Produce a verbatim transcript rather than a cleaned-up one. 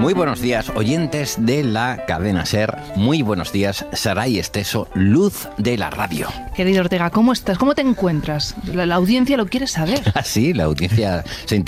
Muy buenos días, oyentes de la cadena SER. Muy buenos días, Saray Esteso, luz de la radio. Querido Ortega, ¿cómo estás? ¿Cómo te encuentras? La, la audiencia lo quiere saber. Ah, sí, la audiencia se